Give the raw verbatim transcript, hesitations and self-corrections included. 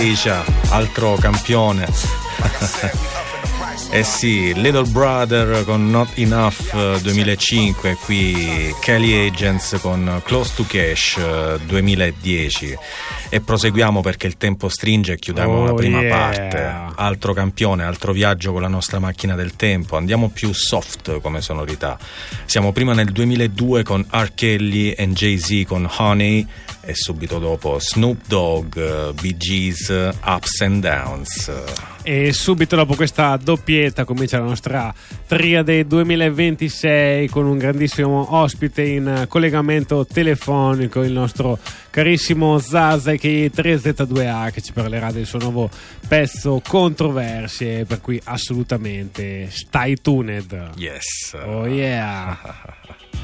altro campione. Eh sì, Little Brother con Not Enough duemilacinque, qui Kelly Agents con Close to Cash duemiladieci. E proseguiamo perché il tempo stringe e chiudiamo oh, la prima yeah. parte. Altro campione, altro viaggio con la nostra macchina del tempo. Andiamo più soft come sonorità. Siamo prima nel duemiladue con R. Kelly e Jay-Z con Honey, e subito dopo Snoop Dogg, Bee Gees, Ups and Downs. E subito dopo questa doppietta comincia la nostra triade duemilaventisei con un grandissimo ospite in collegamento telefonico, il nostro carissimo Zaza che tre Z due A, che ci parlerà del suo nuovo pezzo Controversie, per cui assolutamente stai tuned. Yes. Oh yeah.